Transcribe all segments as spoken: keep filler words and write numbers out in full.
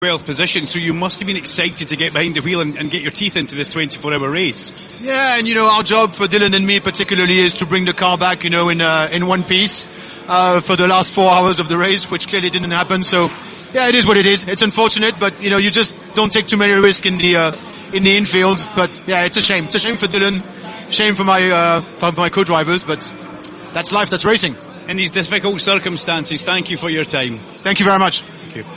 twelfth position, so you must have been excited to get behind the wheel and, and get your teeth into this twenty-four hour race. Yeah, and you know, our job for Dylan and me particularly is to bring the car back, you know, in uh, in one piece uh, for the last four hours of the race, which clearly didn't happen. So, yeah, it is what it is. It's unfortunate, but you know, you just don't take too many risks in the uh, in the infield. But yeah, it's a shame. It's a shame for Dylan, shame for my uh, for my co-drivers, but that's life. That's racing. In these difficult circumstances, thank you for your time. Thank you very much. Thank you.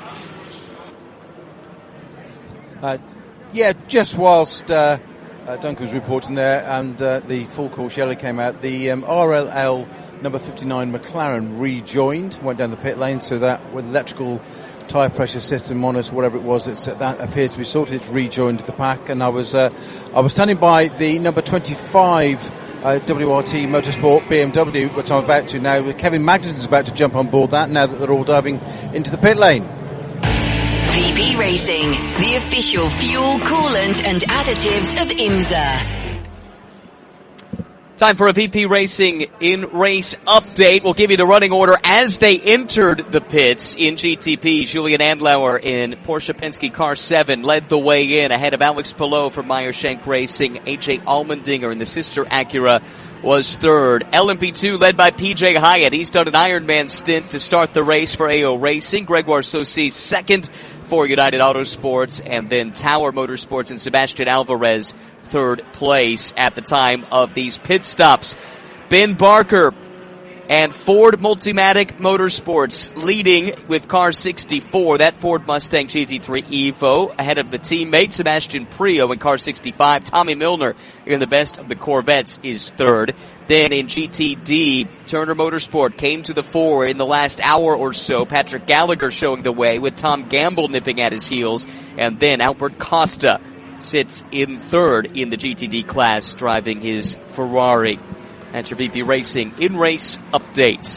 Uh, yeah, just whilst uh, uh, Duncan was reporting there and uh, the full course yellow came out, the um, R L L number fifty-nine McLaren rejoined, went down the pit lane, so that with electrical tyre pressure system on us, whatever it was, it's, uh, that appears to be sorted. It's rejoined the pack, and I was uh, I was standing by the number twenty-five uh, W R T Motorsport B M W, which I'm about to now. Kevin Magnussen's about to jump on board that now that they're all diving into the pit lane. V P Racing, the official fuel, coolant and additives of IMSA. Time for a V P Racing in-race update. We'll give you the running order as they entered the pits in G T P. Julian Andlauer in Porsche Penske Car seven led the way in ahead of Alex Palou from Meyer Shank Racing. A J Allmendinger in the sister Acura was third. L M P two led by P J Hyatt. He's done an Ironman stint to start the race for A O Racing. Gregoire Saucy second for United Autosports, and then Tower Motorsports and Sebastian Alvarez third place at the time of these pit stops. Ben Barker and Ford Multimatic Motorsports leading with car sixty-four, that Ford Mustang G T three Evo, ahead of the teammate Sebastian Prio in car sixty-five. Tommy Milner in the best of the Corvettes is third. Then in G T D, Turner Motorsport came to the fore in the last hour or so. Patrick Gallagher showing the way with Tom Gamble nipping at his heels. And then Albert Costa sits in third in the G T D class driving his Ferrari. That's your V P Racing in-race update.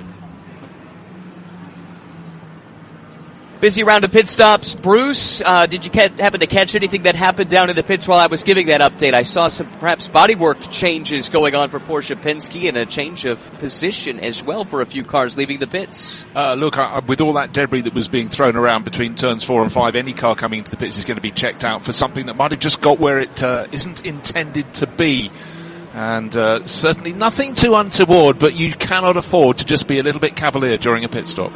Busy round of pit stops. Bruce, uh, did you ca- happen to catch anything that happened down in the pits while I was giving that update? I saw some perhaps bodywork changes going on for Porsche Penske and a change of position as well for a few cars leaving the pits. Uh, look, I, with all that debris that was being thrown around between turns four and five, any car coming into the pits is going to be checked out for something that might have just got where it uh, isn't intended to be. And uh, certainly nothing too untoward, but you cannot afford to just be a little bit cavalier during a pit stop.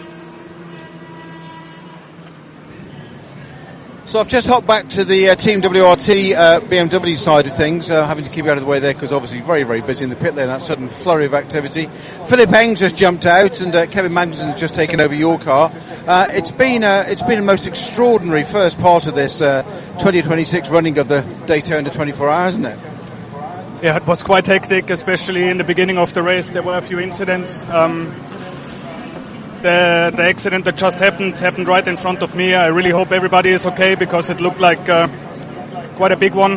So I've just hopped back to the uh, Team W R T uh, B M W side of things, uh, having to keep out of the way there because obviously very, very busy in the pit lane, that sudden flurry of activity. Philip Eng just jumped out and uh, Kevin Magnussen has just taken over your car. Uh, it's been uh, it's been a most extraordinary first part of this uh, twenty twenty-six running of the Daytona twenty-four hours, isn't it? Yeah, it was quite hectic, especially in the beginning of the race. There were a few incidents. Um, the, the accident that just happened happened right in front of me. I really hope everybody is okay because it looked like uh, quite a big one.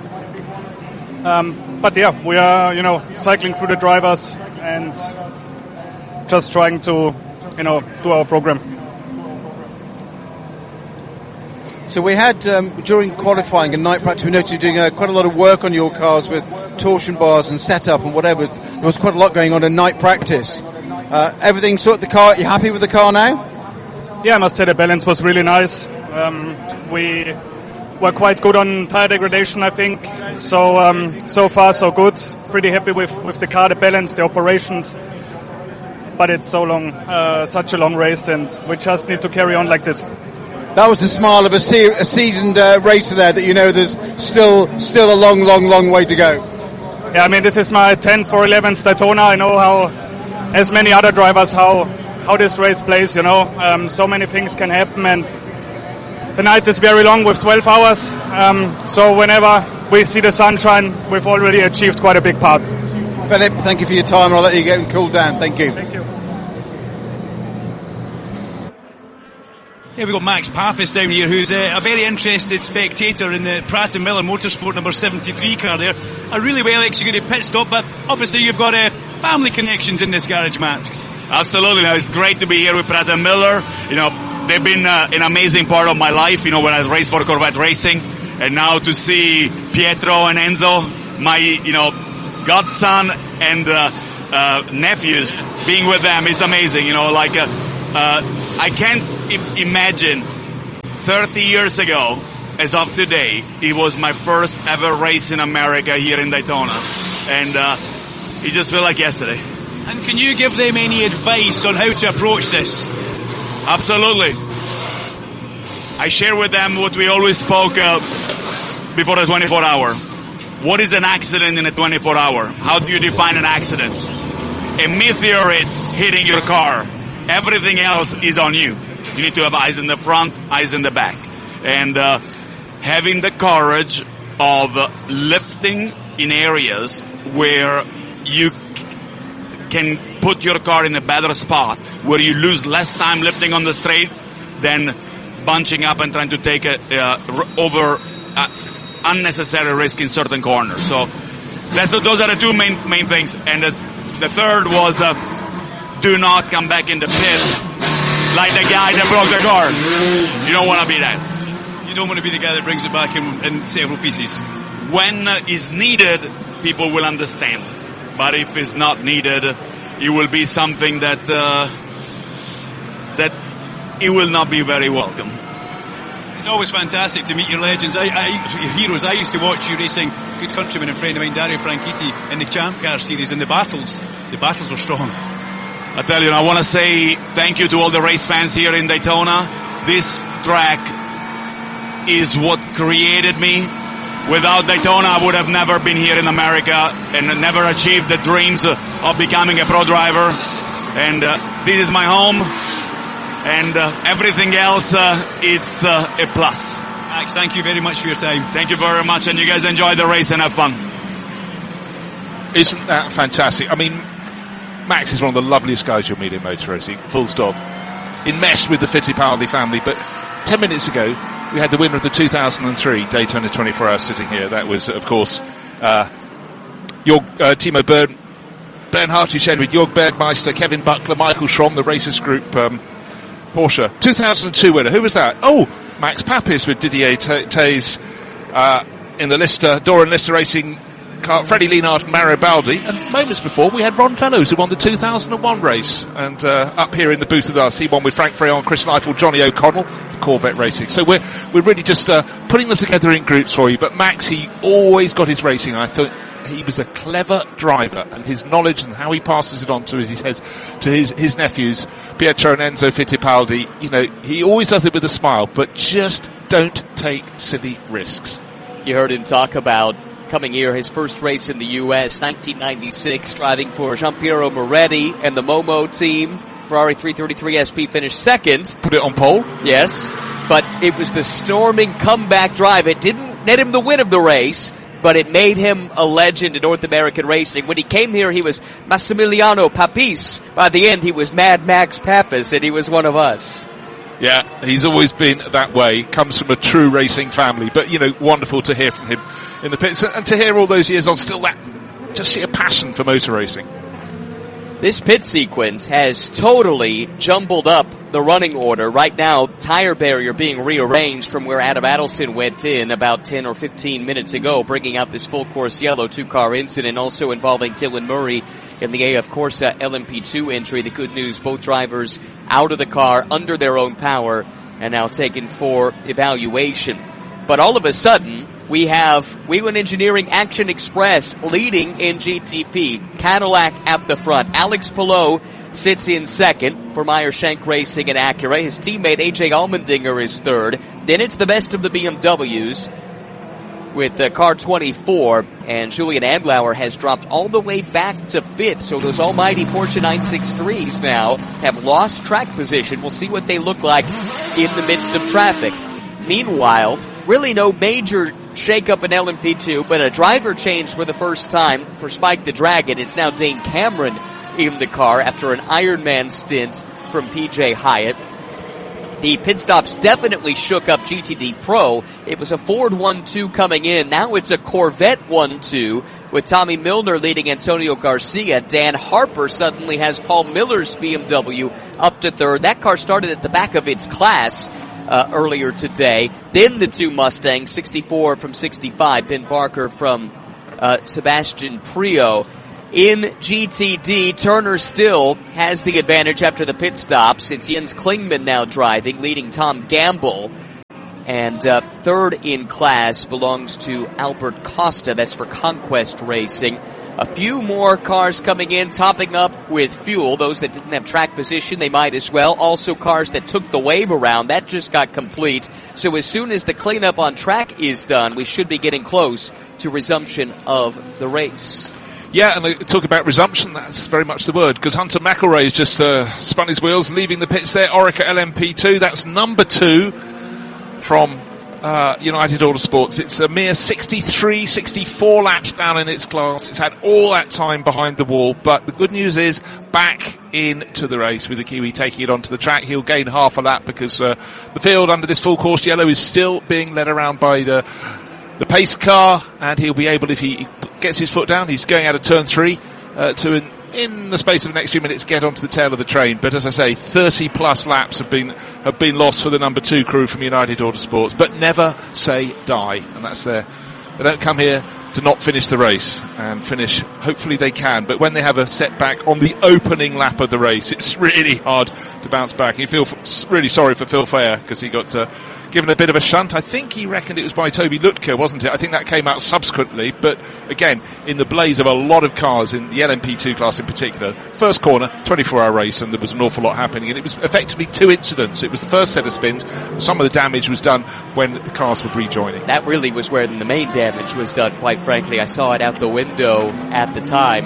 Um, but yeah, we are, you know, cycling through the drivers and just trying to, you know, do our program. So we had, um, during qualifying and night practice, we noticed you doing uh, quite a lot of work on your cars with torsion bars and setup and whatever. There was quite a lot going on in night practice. Uh, everything sorted the car. You happy with the car now? Yeah, I must say the balance was really nice. Um, we were quite good on tire degradation, I think. So um, so far, so good. Pretty happy with, with the car, the balance, the operations. But it's so long, uh, such a long race, and we just need to carry on like this. That was the smile of a, se- a seasoned uh, racer there, that you know there's still still a long, long, long way to go. Yeah, I mean, this is my tenth or eleventh Daytona. I know how, as many other drivers, how how this race plays, you know. Um, so many things can happen, and the night is very long with twelve hours. Um, so whenever we see the sunshine, we've already achieved quite a big part. Philip, thank you for your time. I'll let you get and cool down. Thank you. Thank you. Yeah, we've got Max Pappas down here, who's uh, a very interested spectator in the Pratt and Miller Motorsport number seventy-three car there. A really well executed pit stop, but obviously you've got uh, family connections in this garage, Max. Absolutely. It's great to be here with Pratt and Miller. You know, they've been uh, an amazing part of my life, you know, when I raced for Corvette Racing. And now to see Pietro and Enzo, my, you know, godson and uh, uh, nephews being with them is amazing. You know, like, uh, uh, I can't I- imagine thirty years ago, as of today, it was my first ever race in America here in Daytona. And uh, it just felt like yesterday. And can you give them any advice on how to approach this? Absolutely. I share with them what we always spoke uh, before the twenty-four hour. What is an accident in a twenty-four hour? How do you define an accident? A meteorite hitting your car. Everything else is on you. You need to have eyes in the front, eyes in the back. And uh, having the courage of uh, lifting in areas where you can put your car in a better spot, where you lose less time lifting on the straight than bunching up and trying to take a uh, r- over uh, unnecessary risk in certain corners. So that's the, those are the two main main things. And the, the third was uh, do not come back in the pit like the guy that broke the car. You don't want to be that. You don't want to be the guy that brings it back in, in several pieces. When uh, is needed, people will understand. But if it's not needed, it will be something that uh, that it will not be very welcome. It's always fantastic to meet your legends, I, I, your heroes. I used to watch you racing good countryman and friend of mine, Dario Franchitti, in the Champ Car series, and the battles, the battles were strong. I tell you, I want to say thank you to all the race fans here in Daytona. This track is what created me. Without Daytona, I would have never been here in America and never achieved the dreams of becoming a pro driver. And uh, this is my home, and uh, everything else, uh, it's uh, a plus. Max, thank you very much for your time. Thank you very much, and you guys enjoy the race and have fun. Isn't that fantastic? I mean, Max is one of the loveliest guys you'll meet in motor racing, full stop. Enmeshed with the Fittipaldi family, but ten minutes ago, we had the winner of the two thousand three Daytona twenty-four hours sitting here. That was, of course, uh, your uh, Timo Bern, Bernhardt, who shared with Jörg Bergmeister, Kevin Buckler, Michael Schromm, the Racers Group, um, Porsche. two thousand two winner. Who was that? Oh, Max Papis with Didier Tays uh, in the Lister, Doran Lister Racing car, Freddie Lienard, Mario Baldi. And moments before, we had Ron Fellows, who won the two thousand one race. And uh, up here in the booth with us, he won with Frank Freyon, Chris Neifel, Johnny O'Connell for Corvette Racing. So we're we're really just uh, putting them together in groups for you. But Max, he always got his racing. I thought he was a clever driver, and his knowledge and how he passes it on to, as he says, to his, his nephews, Pietro and Enzo Fittipaldi. You know, he always does it with a smile, but just don't take silly risks. You heard him talk about coming here, his first race in the U S, nineteen ninety-six, driving for Giampiero Moretti and the Momo team. Ferrari three thirty-three S P finished second. Put it on pole? Yes, but it was the storming comeback drive. It didn't net him the win of the race, but it made him a legend in North American racing. When he came here, he was Massimiliano Papis. By the end, he was Mad Max Papis, and he was one of us. Yeah, he's always been that way. Comes from a true racing family. But, you know, wonderful to hear from him in the pits. And to hear all those years on, still that, just see a passion for motor racing. This pit sequence has totally jumbled up the running order. Right now, tire barrier being rearranged from where Adam Adelson went in about ten or fifteen minutes ago, bringing out this full course yellow two-car incident, also involving Dylan Murray in the A F Corsa L M P two entry. The good news, both drivers out of the car under their own power and now taken for evaluation. But all of a sudden, we have Whelen Engineering Action Express leading in G T P. Cadillac at the front. Alex Palou sits in second for Meyer Shank Racing and Acura. His teammate A J Allmendinger is third. Then it's the best of the B M Ws with uh, car twenty-four, and Julian Andlauer has dropped all the way back to fifth. So those almighty Porsche nine sixty-threes now have lost track position. We'll see what they look like in the midst of traffic. Meanwhile, really no major shake-up in L M P two, but a driver change for the first time for Spike the Dragon. It's now Dane Cameron in the car after an Ironman stint from P J Hyatt. The pit stops definitely shook up G T D Pro. It was a Ford one two coming in. Now it's a Corvette one two with Tommy Milner leading Antonio Garcia. Dan Harper suddenly has Paul Miller's B M W up to third. That car started at the back of its class uh, earlier today. Then the two Mustangs, sixty-four from sixty-five. Ben Barker from uh, Sebastian Prio. In G T D, Turner still has the advantage after the pit stops. It's Jens Klingman now driving, leading Tom Gamble. And uh, third in class belongs to Albert Costa. That's for Conquest Racing. A few more cars coming in, topping up with fuel. Those that didn't have track position, they might as well. Also cars that took the wave around, that just got complete. So as soon as the cleanup on track is done, we should be getting close to resumption of the race. Yeah, and talk about resumption, that's very much the word, because Hunter McElroy's just uh, spun his wheels, leaving the pits there. Orica L M P two, that's number two from uh, United Autosports. It's a mere sixty-three, sixty-four laps down in its class. It's had all that time behind the wall, but the good news is back into the race with the Kiwi taking it onto the track. He'll gain half a lap because uh, the field under this full course yellow is still being led around by the the pace car, and he'll be able, if he gets his foot down, he's going out of turn three, uh, to in, in the space of the next few minutes get onto the tail of the train. But as I say, thirty plus laps have been have been lost for the number two crew from United Autosports. But never say die, and that's their. They don't come here to not finish the race and finish. Hopefully they can, but when they have a setback on the opening lap of the race, it's really hard to bounce back. You feel f- really sorry for Phil Fayer because he got uh, given a bit of a shunt. I think he reckoned it was by Toby Lutke, wasn't it? I think that came out subsequently, but again, in the blaze of a lot of cars in the L M P two class in particular, first corner, twenty-four hour race, and there was an awful lot happening, and it was effectively two incidents. It was the first set of spins. Some of the damage was done when the cars were rejoining. That really was where the main damage was done, quite frankly. I saw it out the window at the time.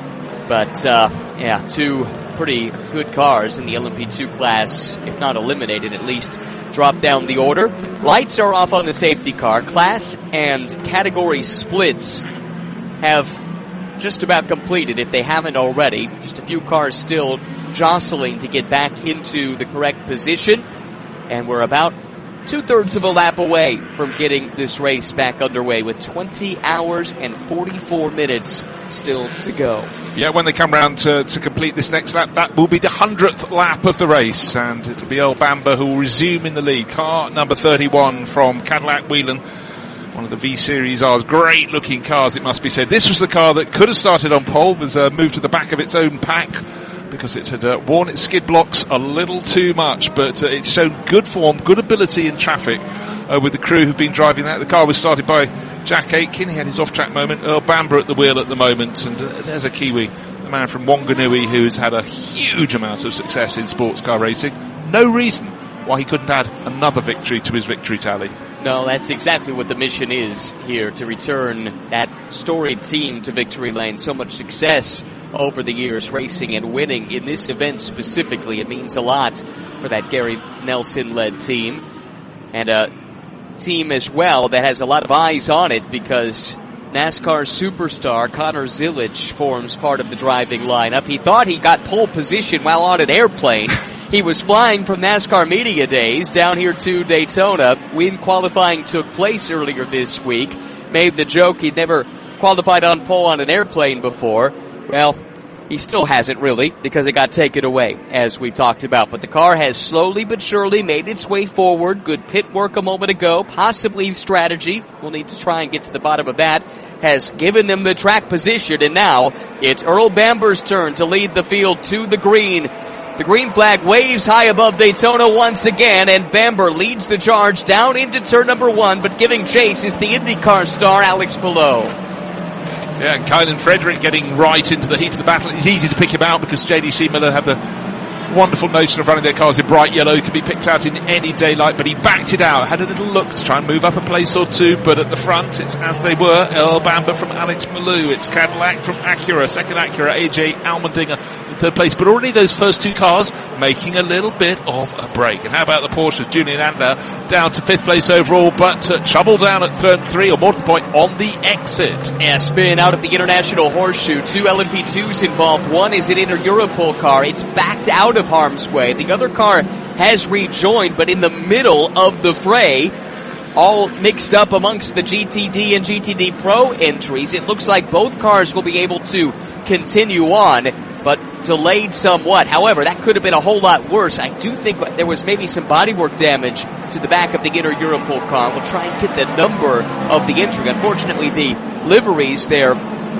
But, uh, yeah, two pretty good cars in the L M P two class, if not eliminated, at least drop down the order. Lights are off on the safety car. Class and category splits have just about completed, if they haven't already. Just a few cars still jostling to get back into the correct position. And we're about two-thirds of a lap away from getting this race back underway with twenty hours and forty-four minutes still to go. Yeah, when they come round to, to complete this next lap, that will be the hundredth lap of the race, and it'll be Earl Bamber who will resume in the lead. Car number thirty-one from Cadillac Whelan, one of the V-Series R's great-looking cars, it must be said. This was the car that could have started on pole, was uh, moved to the back of its own pack, because it had uh, worn its skid blocks a little too much, but uh, it's shown good form, good ability in traffic uh, with the crew who've been driving that. The car was started by Jack Aitken. He had his off-track moment. Earl Bamber at the wheel at the moment, and uh, there's a Kiwi, the man from Wanganui, who's had a huge amount of success in sports car racing. No reason why he couldn't add another victory to his victory tally. No, that's exactly what the mission is here, to return that storied team to victory lane. So much success over the years racing and winning in this event specifically. It means a lot for that Gary Nelson-led team. And a team as well that has a lot of eyes on it, because NASCAR superstar Connor Zilic forms part of the driving lineup. He thought he got pole position while on an airplane. He was flying from NASCAR Media Days down here to Daytona when qualifying took place earlier this week. Made the joke he'd never qualified on pole on an airplane before. Well, he still hasn't really, because it got taken away, as we talked about. But the car has slowly but surely made its way forward. Good pit work a moment ago, possibly strategy. We'll need to try and get to the bottom of that. Has given them the track position, and now it's Earl Bamber's turn to lead the field to the green. The green flag waves high above Daytona once again, and Bamber leads the charge down into turn number one, but giving chase is the IndyCar star Alex Palou. Yeah, and Kylan Frederick getting right into the heat of the battle. It's easy to pick him out because J D C Miller have the wonderful notion of running their cars in bright yellow. Can be picked out in any daylight, but he backed it out, had a little look to try and move up a place or two, but at the front it's as they were. Earl Bamber from Alex Palou, it's Cadillac from Acura, second Acura, A J Allmendinger in third place, but already those first two cars making a little bit of a break. And how about the Porsches? Julian Adler down to fifth place overall, but uh, trouble down at third three, or more to the point, on the exit. Yeah, spin out of the International Horseshoe. Two L M P twos involved. One is an Inter-Europol car. It's backed out of harm's way. The other car has rejoined, but in the middle of the fray, all mixed up amongst the G T D and G T D Pro entries. It looks like both cars will be able to continue on, but delayed somewhat. However, that could have been a whole lot worse. I do think there was maybe some bodywork damage to the back of the Inter-Europol car. We'll try and get the number of the entry. Unfortunately, the liveries there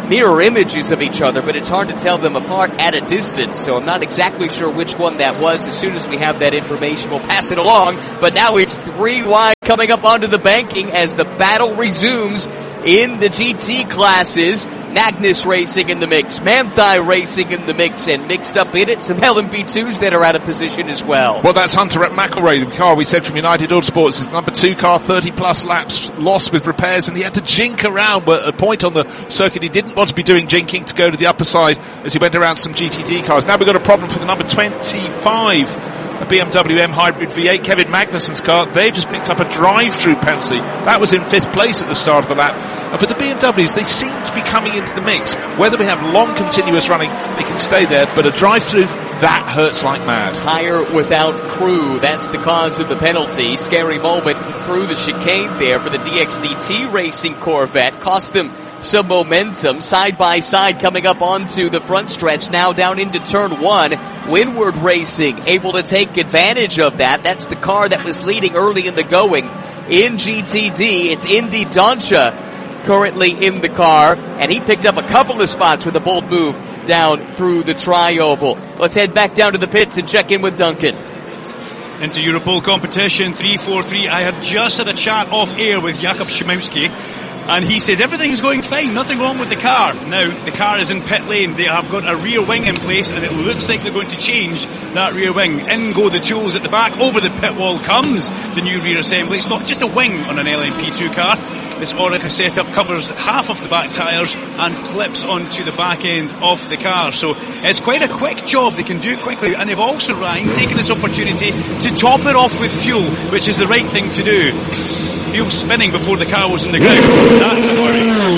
mirror images of each other, but it's hard to tell them apart at a distance, so I'm not exactly sure which one that was. As soon as we have that information, we'll pass it along. But now it's three wide coming up onto the banking as the battle resumes in the G T classes. Magnus Racing in the mix, Manthey Racing in the mix, and mixed up in it some L M P twos that are out of position as well. Well, that's Hunter McElroy, the car we said from United Autosports, is the number two car, thirty plus laps lost with repairs, and he had to jink around, but at a point on the circuit he didn't want to be doing jinking to go to the upper side as he went around some G T D cars. Now we've got a problem for the number twenty-five. A B M W M Hybrid V eight, Kevin Magnussen's car. They've just picked up a drive-through penalty. That was in fifth place at the start of the lap. And for the B M Ws, they seem to be coming into the mix. Whether we have long continuous running, they can stay there, but a drive-through, that hurts like mad. Tire without crew, that's the cause of the penalty. Scary moment through the chicane there for the D X D T Racing Corvette. Cost them some momentum, side by side coming up onto the front stretch, now down into turn one. Windward Racing able to take advantage of that. That's the car that was leading early in the going in G T D. It's Indy Doncha currently in the car, and he picked up a couple of spots with a bold move down through the tri-oval. Let's head back down to the pits and check in with Duncan. Into Europole competition, three four three. I had just had a chat off air with Jakub Szymowski, and he says everything's going fine, nothing wrong with the car. Now, the car is in pit lane. They have got a rear wing in place, and it looks like they're going to change that rear wing. In go the tools at the back. Over the pit wall comes the new rear assembly. It's not just a wing on an L M P two car. This Orica setup covers half of the back tyres and clips onto the back end of the car. So it's quite a quick job. They can do it quickly, and they've also, Ryan, taken this opportunity to top it off with fuel, which is the right thing to do. Fuel spinning before the car was on the ground. That's a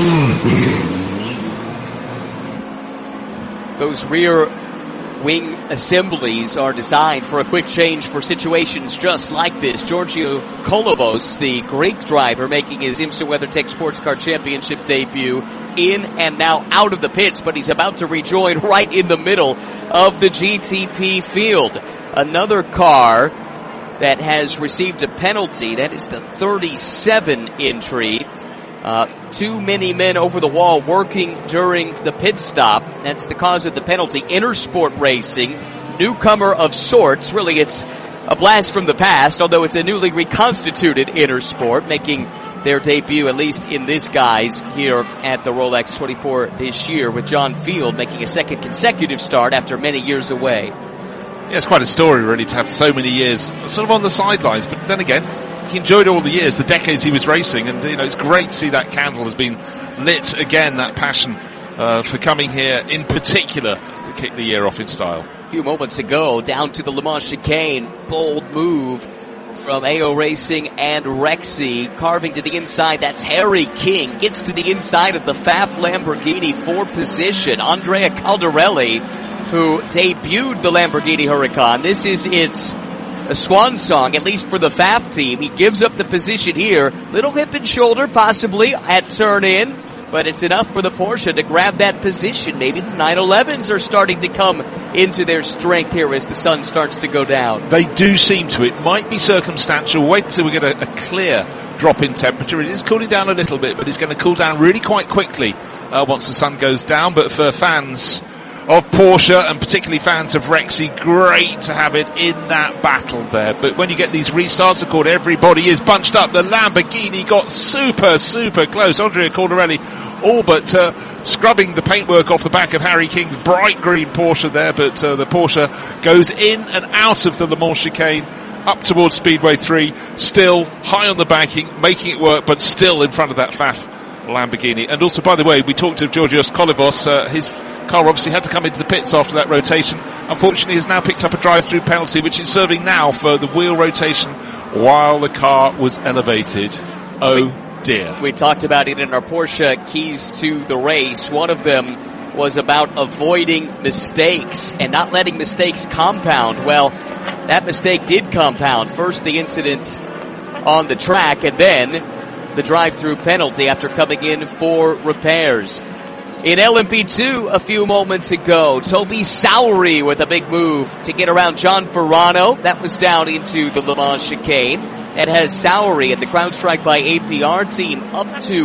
worry. Those rear wing assemblies are designed for a quick change for situations just like this. Giorgio Kolovos, the Greek driver, making his IMSA WeatherTech Sports Car Championship debut, in and now out of the pits, but he's about to rejoin right in the middle of the G T P field. Another car that has received a penalty, that is the thirty-seven entry. Uh, too many men over the wall working during the pit stop. That's the cause of the penalty. Intersport Racing, newcomer of sorts. Really, it's a blast from the past, although it's a newly reconstituted Intersport, making their debut, at least in this guise, here at the Rolex twenty-four this year, with John Field making a second consecutive start after many years away. Yeah, it's quite a story, really, to have so many years sort of on the sidelines. But then again, he enjoyed all the years, the decades he was racing, and you know it's great to see that candle has been lit again. That passion uh, for coming here, in particular, to kick the year off in style. A few moments ago, down to the Le Mans chicane, bold move from A O Racing and Rexy, carving to the inside. That's Harry King, gets to the inside of the F A F Lamborghini for position. Andrea Caldarelli, who debuted the Lamborghini Huracan. This is its a swan song, at least for the F A F team. He gives up the position here. Little hip and shoulder possibly at turn in, but it's enough for the Porsche to grab that position. Maybe the nine elevens are starting to come into their strength here as the sun starts to go down. They do seem to. It might be circumstantial. Wait until we get a, a clear drop in temperature. It is cooling down a little bit, but it's going to cool down really quite quickly uh, once the sun goes down. But for fans of Porsche, and particularly fans of Rexy, great to have it in that battle there. But when you get these restarts, of course, everybody is bunched up. The Lamborghini got super, super close. Andrea Caldarelli all but uh, scrubbing the paintwork off the back of Harry King's bright green Porsche there, but uh, the Porsche goes in and out of the Le Mans chicane, up towards Speedway three, still high on the banking, making it work, but still in front of that F A F Lamborghini. And also, by the way, we talked to Georgios Kolovos, uh, his car obviously had to come into the pits after that rotation. Unfortunately, has now picked up a drive-through penalty, which is serving now for the wheel rotation while the car was elevated. Oh dear. We talked about it in our Porsche keys to the race. One of them was about avoiding mistakes and not letting mistakes compound. Well, that mistake did compound. First, the incident on the track, and then the drive-through penalty after coming in for repairs. In L M P two a few moments ago, Toby Sowery with a big move to get around John Ferrano. That was down into the Le Mans chicane. That has Sowery and the CrowdStrike by A P R team up to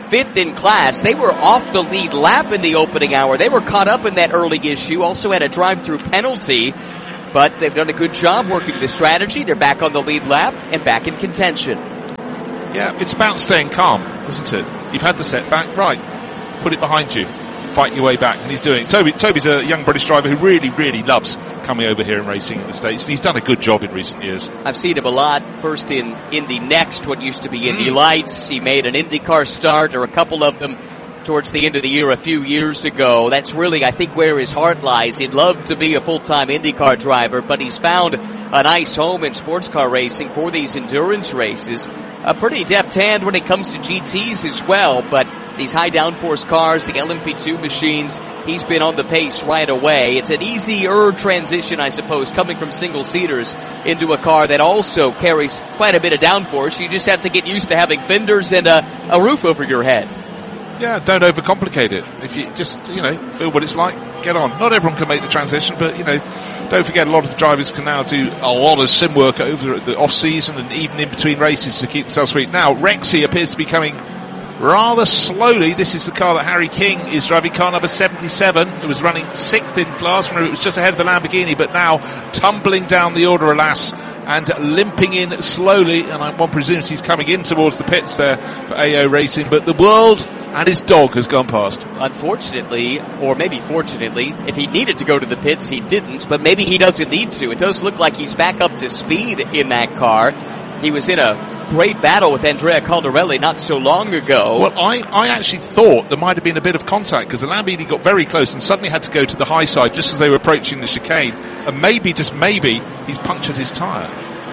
fifth in class. They were off the lead lap in the opening hour. They were caught up in that early issue, also had a drive-through penalty, but they've done a good job working the strategy. They're back on the lead lap and back in contention. Yeah, it's about staying calm, isn't it? You've had the setback, right, put it behind you. Fight your way back, and he's doing it. Toby, Toby's a young British driver who really, really loves coming over here and racing in the States, and he's done a good job in recent years. I've seen him a lot, first in Indy Next, what used to be Indy Lights. He made an IndyCar start, or a couple of them, towards the end of the year a few years ago. That's really, I think, where his heart lies. He'd love to be a full-time IndyCar driver, but he's found a nice home in sports car racing for these endurance races. A pretty deft hand when it comes to G Ts as well, but these high downforce cars, the L M P two machines, he's been on the pace right away. It's an easier transition, I suppose, coming from single-seaters into a car that also carries quite a bit of downforce. You just have to get used to having fenders and a, a roof over your head. Yeah, don't overcomplicate it. If you just, you know, feel what it's like, get on. Not everyone can make the transition, but, you know, don't forget a lot of the drivers can now do a lot of sim work over the off-season and even in between races to keep themselves sweet. Now, Rexy appears to be coming rather slowly. This is the car that Harry King is driving, car number seventy-seven. It was running sixth in class. Remember, it was just ahead of the Lamborghini, but now tumbling down the order, alas, and limping in slowly. And one presumes he's coming in towards the pits there for A O Racing, but the world and his dog has gone past. Unfortunately, or maybe fortunately, if he needed to go to the pits, he didn't, but maybe he doesn't need to. It does look like he's back up to speed in that car. He was in a great battle with Andrea Caldarelli not so long ago. Well, I, I actually thought there might have been a bit of contact because the Lamborghini got very close and suddenly had to go to the high side just as they were approaching the chicane. And maybe, just maybe, he's punctured his tyre.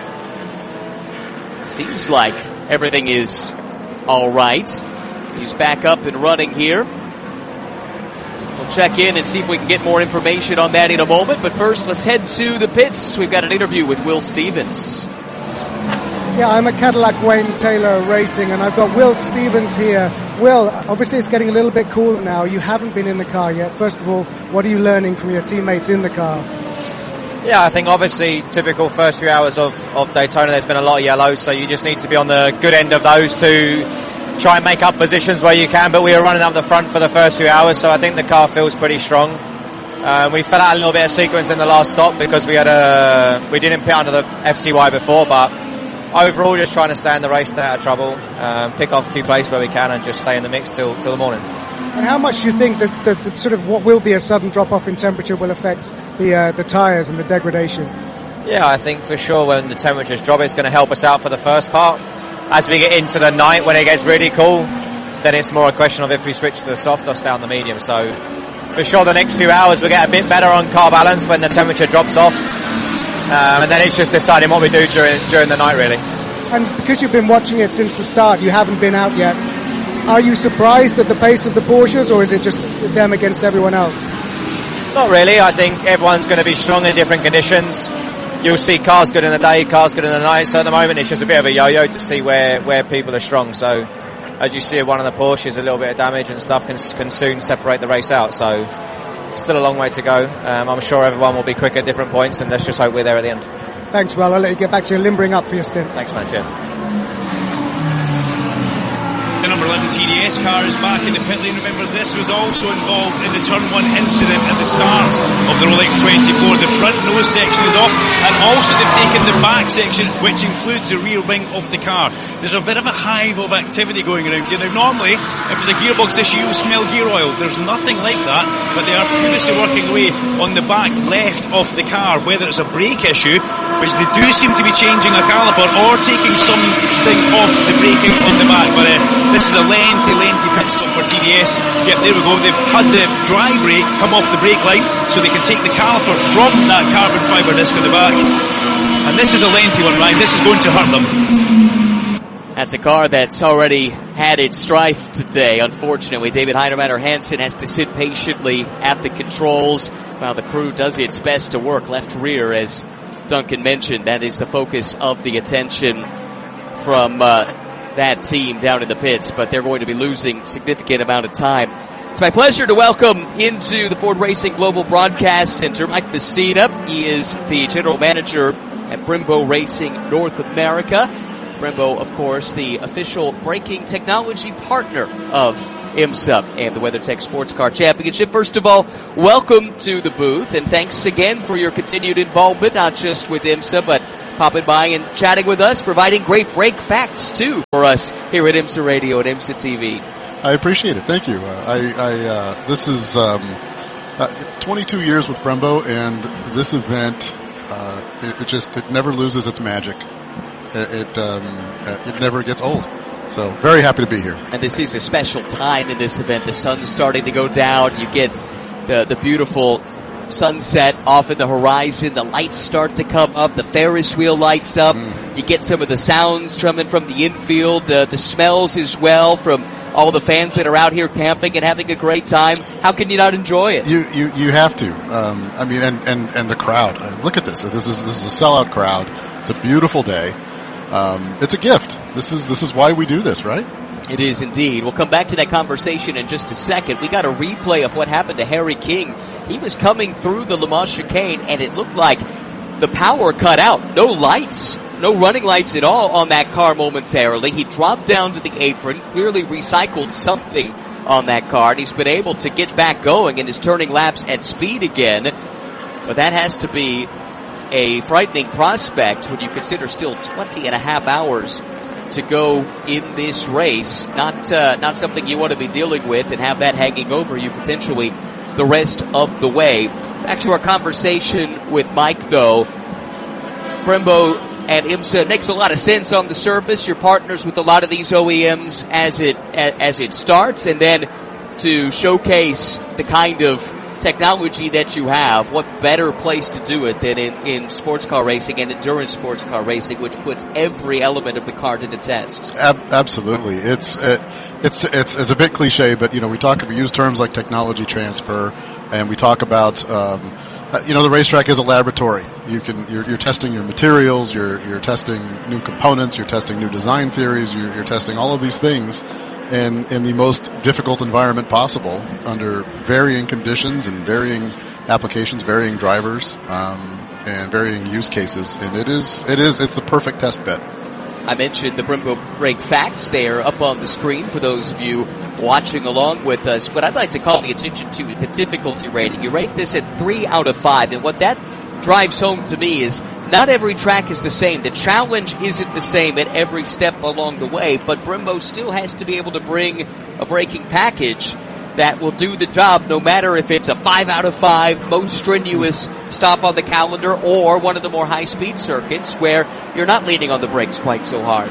Seems like everything is all right. He's back up and running here. We'll check in and see if we can get more information on that in a moment. But first, let's head to the pits. We've got an interview with Will Stevens. Yeah, I'm at Cadillac Wayne Taylor Racing, and I've got Will Stevens here. Will, obviously it's getting a little bit cooler now. You haven't been in the car yet. First of all, what are you learning from your teammates in the car? Yeah, I think obviously typical first few hours of, of Daytona, there's been a lot of yellows, so you just need to be on the good end of those to try and make up positions where you can, but we were running up the front for the first few hours, so I think the car feels pretty strong. Uh, we fell out a little bit of sequence in the last stop because we had a we didn't pit under the F C Y before, but overall just trying to stay in the race, stay out of trouble, um, pick off a few places where we can and just stay in the mix till till the morning. And how much do you think that, that, that sort of what will be a sudden drop off in temperature will affect the uh, the tyres and the degradation? Yeah, I think for sure when the temperatures drop, it's going to help us out for the first part. As we get into the night, when it gets really cool, then it's more a question of if we switch to the soft or stay on the medium. So for sure the next few hours we'll get a bit better on car balance when the temperature drops off. Um, and then it's just deciding what we do during during the night, really. And because you've been watching it since the start, you haven't been out yet. Are you surprised at the pace of the Porsches, or is it just them against everyone else? Not really. I think everyone's going to be strong in different conditions. You'll see cars good in the day, cars good in the night. So at the moment, it's just a bit of a yo-yo to see where, where people are strong. So as you see, one of the Porsches, a little bit of damage and stuff can, can soon separate the race out. So still a long way to go. Um, I'm sure everyone will be quick at different points, and let's just hope we're there at the end. Thanks, Will. I'll let you get back to your limbering up for your stint. Thanks, man. Cheers. The number eleven T D S car is back in the pit lane. Remember, this was also involved in the turn one incident at the start of the Rolex twenty-four. The front nose section is off, and also they've taken the back section, which includes the rear wing of the car. There's a bit of a hive of activity going around here. Now, normally, if it's a gearbox issue, you'll smell gear oil. There's nothing like that, but they are furiously working away on the back left of the car, whether it's a brake issue, which they do seem to be changing a caliper, or taking something off the braking on the back. But uh, this is a lengthy, lengthy pit stop for T D S. Yep, there we go. They've had the dry brake come off the brake line so they can take the caliper from that carbon fibre disc on the back. And this is a lengthy one, Ryan. This is going to hurt them. That's a car that's already had its strife today. Unfortunately, David Heinemeier Hansen has to sit patiently at the controls while the crew does its best to work left rear, as Duncan mentioned. That is the focus of the attention from uh, that team down in the pits, but they're going to be losing a significant amount of time. It's my pleasure to welcome into the Ford Racing Global Broadcast Center Mike Messina. He is the general manager at Brembo Racing North America. Brembo, of course, the official braking technology partner of IMSA and the WeatherTech Sports Car Championship. First of all, welcome to the booth, and thanks again for your continued involvement, not just with IMSA, but popping by and chatting with us, providing great brake facts, too, for us here at IMSA Radio and IMSA T V. I appreciate it. Thank you. Uh, I, I uh, this is um, uh, twenty-two years with Brembo, and this event, uh, it, it just it never loses its magic. It it, um, it never gets old. So very happy to be here. And this is a special time in this event. The sun's starting to go down. You get the the beautiful sunset off in the horizon. The lights start to come up. The Ferris wheel lights up. Mm. You get some of the sounds coming from the infield, uh, the smells as well from all the fans that are out here camping and having a great time. How can you not enjoy it? You you you have to. Um, I mean, and and and the crowd. Uh, look at this. This is this is a sellout crowd. It's a beautiful day. Um, it's a gift. This is this is why we do this, right? It is indeed. We'll come back to that conversation in just a second. We got a replay of what happened to Harry King. He was coming through the Le Mans chicane, and it looked like the power cut out. No lights, no running lights at all on that car momentarily. He dropped down to the apron, clearly recycled something on that car, and he's been able to get back going and is turning laps at speed again. But that has to be a frightening prospect when you consider still twenty and a half hours to go in this race. Not uh, not something you want to be dealing with and have that hanging over you potentially the rest of the way. Back to our conversation with Mike, though. Brembo and IMSA makes a lot of sense on the surface. You're partners with a lot of these O E Ms as it as it starts, and then to showcase the kind of technology that you have, what better place to do it than in, in sports car racing and endurance sports car racing, which puts every element of the car to the test. Ab- absolutely. It's, it, it's, it's, it's a bit cliche, but, you know, we talk, we use terms like technology transfer, and we talk about, um, you know, the racetrack is a laboratory. You can, you're, you're testing your materials, you're, you're testing new components, you're testing new design theories, you're, you're testing all of these things in, in the most difficult environment possible under varying conditions and varying applications, varying drivers, um, and varying use cases. And it is, it is, it's the perfect test bed. I mentioned the Brembo brake facts. They are up on the screen for those of you watching along with us. What I'd like to call the attention to is the difficulty rating. You rate this at three out of five, and what that drives home to me is not every track is the same. The challenge isn't the same at every step along the way, but Brembo still has to be able to bring a braking package that will do the job no matter if it's a five out of five, most strenuous stop on the calendar, or one of the more high-speed circuits where you're not leaning on the brakes quite so hard.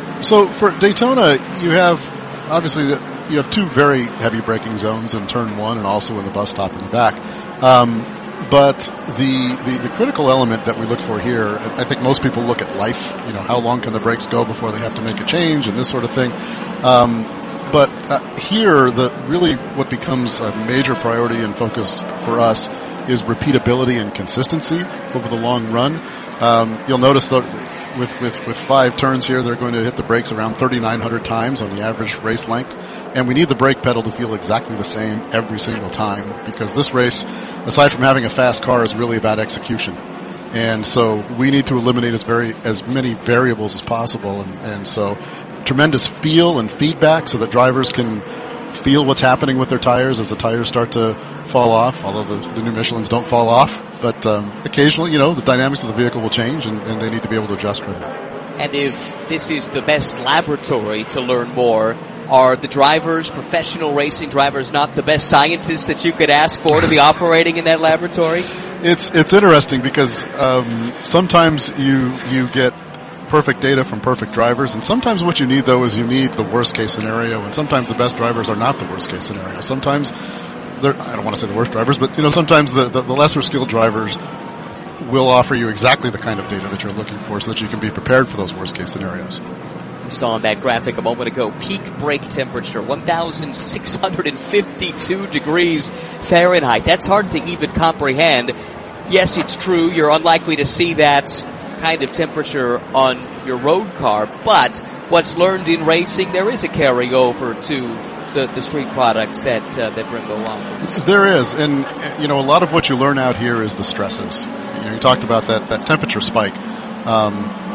So for Daytona, you have, obviously, the, you have two very heavy braking zones in turn one and also in the bus stop in the back. Um, But the, the, the critical element that we look for here, I think most people look at life, you know, how long can the brakes go before they have to make a change and this sort of thing. Um, but uh, here, the really what becomes a major priority and focus for us is repeatability and consistency over the long run. Um, you'll notice that with, with, with five turns here, they're going to hit the brakes around thirty-nine hundred times on the average race length. And we need the brake pedal to feel exactly the same every single time, because this race, aside from having a fast car, is really about execution. And so we need to eliminate as very, as many variables as possible. And, and so tremendous feel and feedback so that drivers can feel what's happening with their tires as the tires start to fall off, although the, the new Michelins don't fall off. But um, occasionally, you know, the dynamics of the vehicle will change, and, and they need to be able to adjust for that. And if this is the best laboratory to learn more, are the drivers, professional racing drivers, not the best scientists that you could ask for to be operating in that laboratory? It's it's interesting because um, sometimes you you get perfect data from perfect drivers, and sometimes what you need, though, is you need the worst case scenario, and sometimes the best drivers are not the worst case scenario. Sometimes they're, I don't want to say the worst drivers, but you know, sometimes the, the, the lesser skilled drivers will offer you exactly the kind of data that you're looking for so that you can be prepared for those worst case scenarios. We saw on that graphic a moment ago, peak brake temperature, one thousand six hundred fifty-two degrees Fahrenheit. That's hard to even comprehend. Yes, it's true, you're unlikely to see that kind of temperature on your road car, but what's learned in racing, there is a carryover to the, the street products that uh, that Brembo offers. There is, and you know, a lot of what you learn out here is the stresses. You know, you talked about that, that temperature spike. Um,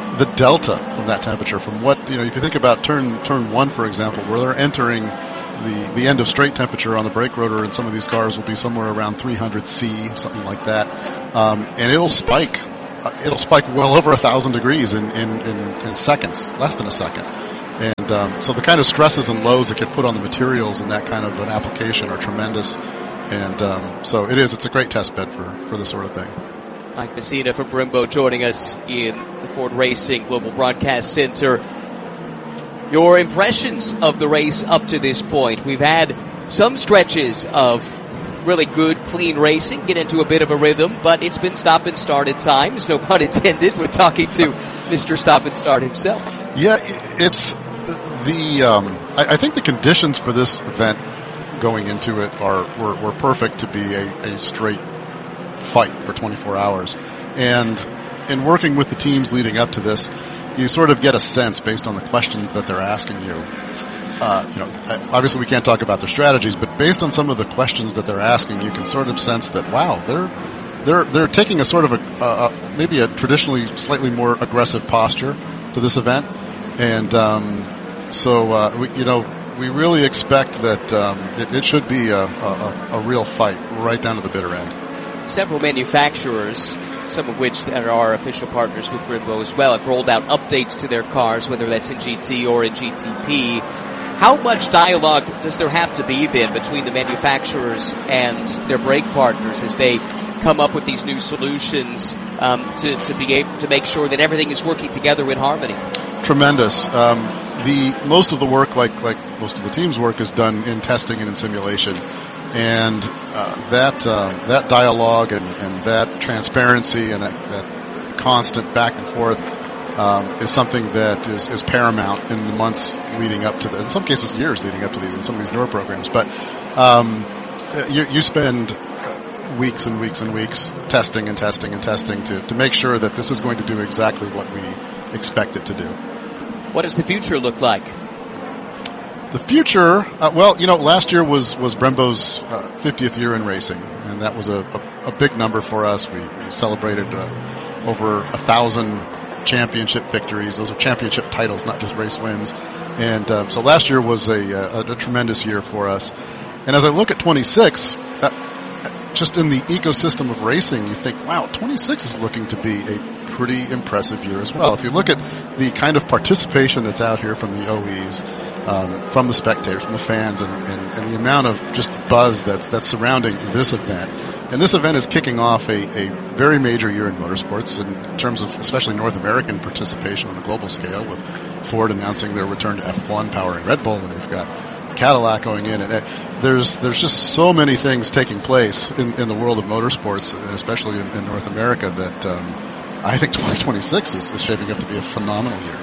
the delta from that temperature, from what, you know, if you think about turn turn one, for example, where they're entering the, the end of straight temperature on the brake rotor, and some of these cars will be somewhere around three hundred C, something like that, um, and it'll spike. Uh, it'll spike well over a thousand degrees in, in, in, in seconds, less than a second. And um, so the kind of stresses and lows that get put on the materials in that kind of an application are tremendous. And um, so it is. It's a great test bed for, for this sort of thing. Mike Messina from Brembo joining us in the Ford Racing Global Broadcast Center. Your impressions of the race up to this point. We've had some stretches of really good, clean racing, get into a bit of a rhythm, but it's been stop and start at times. No pun intended. We're talking to Mister Stop and Start himself. Yeah, it's the. Um, I, I think the conditions for this event going into it are were, were perfect to be a, a straight fight for twenty-four hours. And in working with the teams leading up to this, you sort of get a sense based on the questions that they're asking you. Uh, you know, obviously we can't talk about their strategies, but based on some of the questions that they're asking, you can sort of sense that, wow, they're they're they're taking a sort of a, a, a maybe a traditionally slightly more aggressive posture to this event, and um, so uh, we, you know, we really expect that um, it, it should be a, a, a real fight right down to the bitter end. Several manufacturers, some of which that are official partners with Brembo as well, have rolled out updates to their cars, whether that's in G T or in G T P. How much dialogue does there have to be then between the manufacturers and their brake partners as they come up with these new solutions um, to, to be able to make sure that everything is working together in harmony? Tremendous. Um, the most of the work, like like most of the team's work, is done in testing and in simulation, and uh, that uh, that dialogue and, and that transparency and that, that constant back and forth um, is something that is, is paramount in the months leading up to this. In some cases, years leading up to these, in some of these newer programs. But um, you, you spend weeks and weeks and weeks testing and testing and testing to, to make sure that this is going to do exactly what we expect it to do. What does the future look like? The future, uh, well, you know, last year was, was Brembo's uh, fiftieth year in racing, and that was a, a, a big number for us. We, we celebrated uh, over a thousand championship victories. Those are championship titles, not just race wins. And um, so last year was a, a, a tremendous year for us. And as I look at twenty-six, uh, just in the ecosystem of racing, you think, wow, twenty-six is looking to be a pretty impressive year as well. If you look at the kind of participation that's out here from the O Es, um, from the spectators, from the fans, and, and, and the amount of just buzz that's, that's surrounding this event. And this event is kicking off a, a very major year in motorsports in terms of especially North American participation on a global scale, with Ford announcing their return to F one powering Red Bull, and we've got Cadillac going in. And it, there's there's just so many things taking place in, in the world of motorsports, especially in, in North America, that um, I think twenty twenty-six is, is shaping up to be a phenomenal year.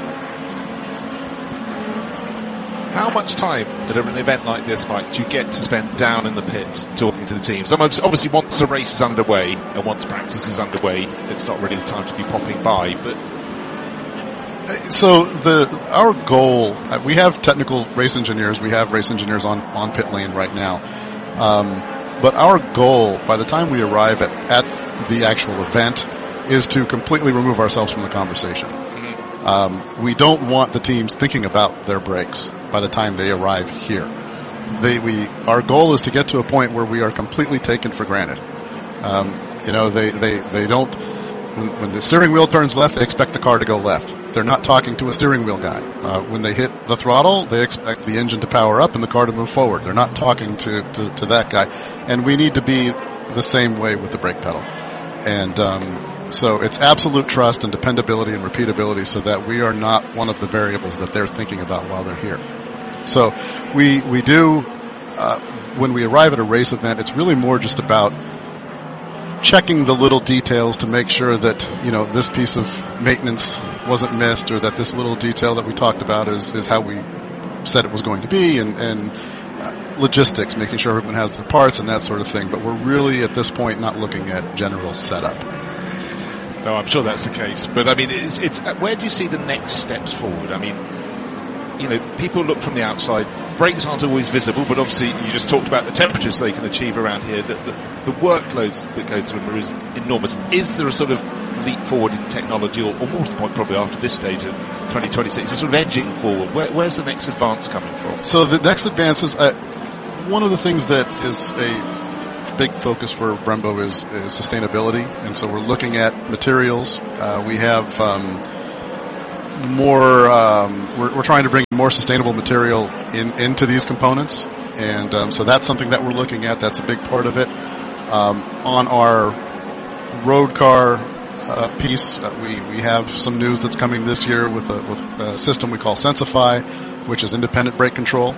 How much time at an event like this, Mike, do you get to spend down in the pits talking to the teams? Obviously, once the race is underway and once practice is underway, it's not really the time to be popping by. But so the our goal, we have technical race engineers, we have race engineers on, on pit lane right now. Um, but our goal, by the time we arrive at, at the actual event, is to completely remove ourselves from the conversation. Mm-hmm. Um, we don't want the teams thinking about their brakes by the time they arrive here. They, we, our goal is to get to a point where we are completely taken for granted. Um, you know, they, they, they don't, when, when the steering wheel turns left, they expect the car to go left. They're not talking to a steering wheel guy. Uh, when they hit the throttle, they expect the engine to power up and the car to move forward. They're not talking to, to, to that guy. And we need to be the same way with the brake pedal. And, um, so it's absolute trust and dependability and repeatability, so that we are not one of the variables that they're thinking about while they're here. So we we do, uh, when we arrive at a race event, it's really more just about checking the little details to make sure that, you know, this piece of maintenance wasn't missed, or that this little detail that we talked about is, is how we said it was going to be, and, and uh, logistics, making sure everyone has their parts and that sort of thing. But we're really at this point not looking at general setup. No, I'm sure that's the case. But I mean, it's, it's where do you see the next steps forward? I mean, you know, people look from the outside. Brakes aren't always visible, but obviously you just talked about the temperatures they can achieve around here. The, the, the workloads that go through them is enormous. Is there a sort of leap forward in technology, or, or more to the point, probably after this stage of twenty twenty-six, is sort of edging forward? Where, where's the next advance coming from? So the next advances, uh, one of the things that is a big focus for Brembo is, is sustainability, and so we're looking at materials. Uh, we have um, more. Um, we're, we're trying to bring more sustainable material in, into these components, and um, so that's something that we're looking at. That's a big part of it. Um, on our road car uh, piece, uh, we we have some news that's coming this year with a with a system we call Sensify, which is independent brake control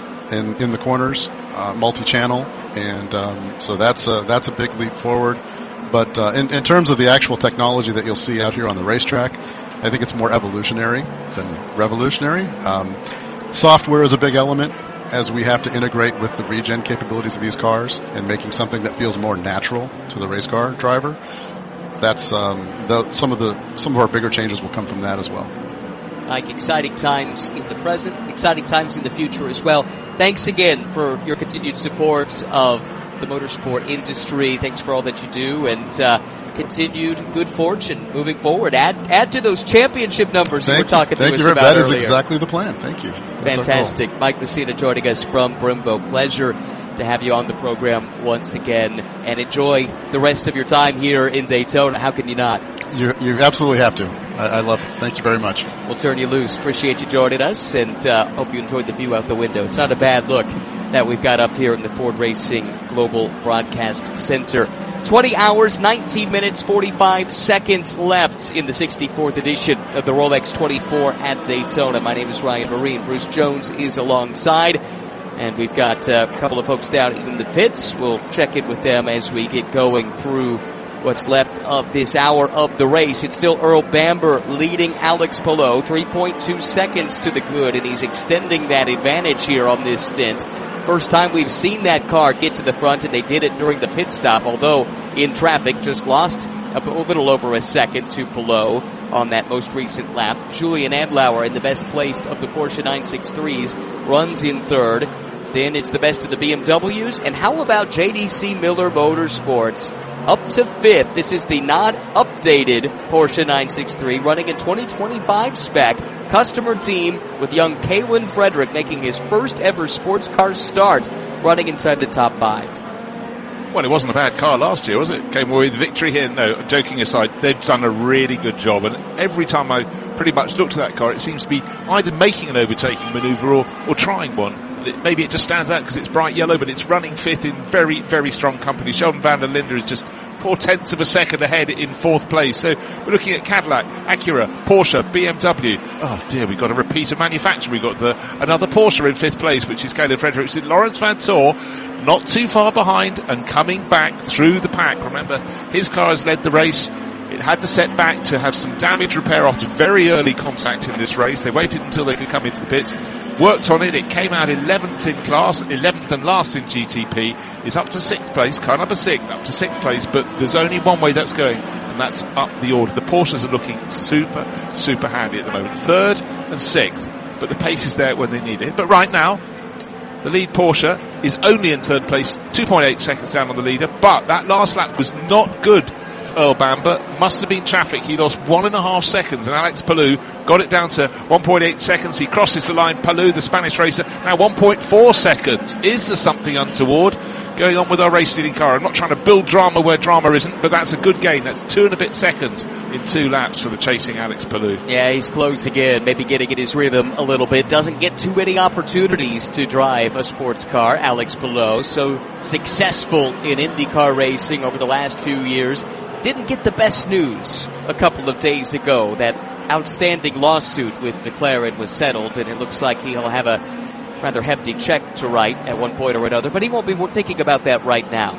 in in the corners, uh, multi-channel, and um, so that's a that's a big leap forward. But uh, in, in terms of the actual technology that you'll see out here on the racetrack, I think it's more evolutionary than revolutionary. Um, software is a big element, as we have to integrate with the regen capabilities of these cars and making something that feels more natural to the race car driver. That's um, the, some of the some of our bigger changes will come from that as well. Like exciting times in the present, exciting times in the future as well. Thanks again for your continued support of the motorsport industry. Thanks for all that you do, and uh, continued good fortune moving forward. Add add to those championship numbers Thank you were talking you. to Thank us you. about That is earlier. exactly the plan. Thank you. That's Fantastic. Mike Messina joining us from Brembo. Pleasure to have you on the program once again, and enjoy the rest of your time here in Daytona. How can you not? You, you absolutely have to. I, I love it. Thank you very much. We'll turn you loose. Appreciate you joining us, and uh, hope you enjoyed the view out the window. It's not a bad look that we've got up here in the Ford Racing Global Broadcast Center. twenty hours, nineteen minutes, forty-five seconds left in the sixty-fourth edition of the Rolex twenty-four at Daytona. My name is Ryan Marine. Bruce Jones is alongside, and we've got uh, a couple of folks down in the pits. We'll check in with them as we get going through what's left of this hour of the race. It's still Earl Bamber leading Alex Palou, three point two seconds to the good, and he's extending that advantage here on this stint. First time we've seen that car get to the front, and they did it during the pit stop, although in traffic just lost a little over a second to Palou on that most recent lap. Julian Andlauer in the best placed of the Porsche nine sixty-threes runs in third. Then it's the best of the B M Ws. And how about J D C Miller Motorsports up to fifth? This is the not updated Porsche nine sixty-three running in twenty twenty-five spec. Customer team with young Kalen Frederick making his first ever sports car start, running inside the top five. Well, it wasn't a bad car last year, was it? Came away with victory here. No, joking aside, they've done a really good job. And every time I pretty much looked at that car, it seems to be either making an overtaking manoeuvre or, or trying one. It, maybe it just stands out because it's bright yellow, but it's running fifth in very, very strong company. Sheldon van der Linde is just four tenths of a second ahead in fourth place. So we're looking at Cadillac, Acura, Porsche, B M W. Oh dear, we've got a repeat of manufacture. We've got the, another Porsche in fifth place, which is Kalen Frederick. Lawrence Van Tor, not too far behind and coming back through the pack. Remember, his car has led the race. It had to set back to have some damage repair after very early contact in this race. They waited until they could come into the pits, worked on it. It came out eleventh in class, eleventh and last in G T P. It's up to sixth place, car number six, up to sixth place, but there's only one way that's going, and that's up the order. The Porsches are looking super, super handy at the moment. Third and sixth, but the pace is there when they need it. But right now, the lead Porsche is only in third place, two point eight seconds down on the leader, but that last lap was not good. Earl Bamber must have been traffic. He lost one and a half seconds, and Alex Palou got it down to one point eight seconds. He crosses the line. Palou, the Spanish racer, now one point four seconds. Is there something untoward going on with our race-leading car? I'm not trying to build drama where drama isn't, but that's a good gain. That's two and a bit seconds in two laps for the chasing Alex Palou. Yeah, he's close again, maybe getting in his rhythm a little bit. Doesn't get too many opportunities to drive a sports car, Alex Palou. So successful in IndyCar racing over the last few years. Didn't get the best news a couple of days ago. That outstanding lawsuit with McLaren was settled, and it looks like he'll have a rather hefty check to write at one point or another, but he won't be thinking about that right now.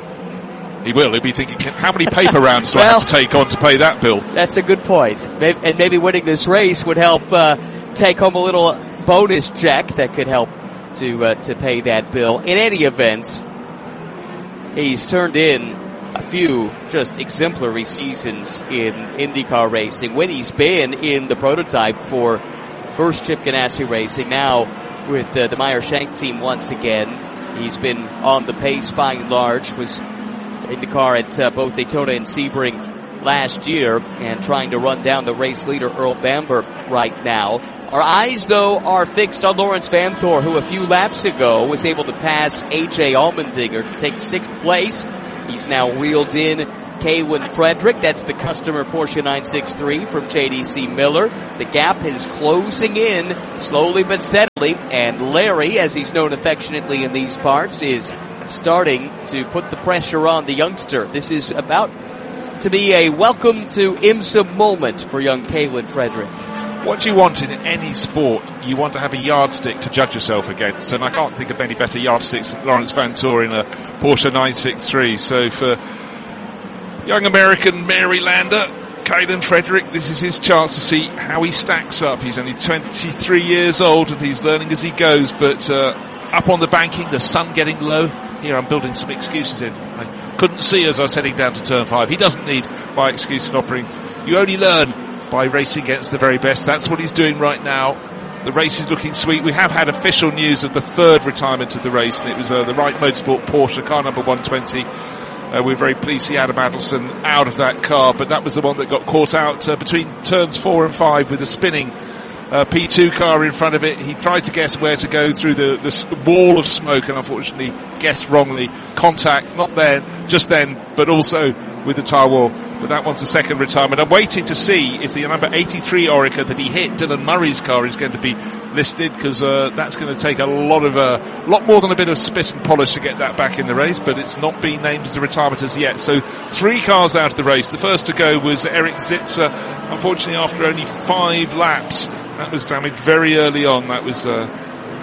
He will. He'll be thinking, how many paper rounds do well, I have to take on to pay that bill? That's a good point. And maybe winning this race would help uh, take home a little bonus check that could help to uh, to pay that bill. In any event, he's turned in a few just exemplary seasons in IndyCar racing when he's been in the prototype for first Chip Ganassi Racing. Now with uh, the Meyer Shank team once again. He's been on the pace by and large, was in the car at uh, both Daytona and Sebring last year and trying to run down the race leader Earl Bamber right now. Our eyes, though, are fixed on Lawrence Vanthoor, who a few laps ago was able to pass A J Allmendinger to take sixth place. He's now wheeled in Kaylin Frederick. That's the customer Porsche nine sixty-three from J D C Miller. The gap is closing in slowly but steadily, and Larry, as he's known affectionately in these parts, is starting to put the pressure on the youngster. This is about to be a welcome to IMSA moment for young Kaylin Frederick. What do you want in any sport? You want to have a yardstick to judge yourself against, and I can't think of any better yardsticks than Lawrence Vanthoor in a Porsche nine sixty-three. So for young American Marylander, Kaylin Frederick, this is his chance to see how he stacks up. He's only twenty-three years old and he's learning as he goes, but uh, up on the banking, the sun getting low. Here I'm building some excuses in. I couldn't see as I was heading down to turn five. He doesn't need my excuse in offering. You only learn by racing against the very best. That's what he's doing right now. The race is looking sweet. We have had official news of the third retirement of the race, and it was uh, the Wright Motorsport Porsche, car number one twenty. Uh, we're very pleased to see Adam Adelson out of that car, but that was the one that got caught out uh, between turns four and five with a spinning uh, P two car in front of it. He tried to guess where to go through the, the wall of smoke and unfortunately guessed wrongly. Contact, not then, just then, but also with the tyre wall. But that one's a second retirement. I'm waiting to see if the number eighty-three Orica that he hit, Dylan Murray's car, is going to be listed, because uh, that's going to take a lot of a uh, lot more than a bit of spit and polish to get that back in the race, but it's not been named as a retirement as yet. So three cars out of the race. The first to go was Eric Zitzer, unfortunately after only five laps. That was damaged very early on. That was uh,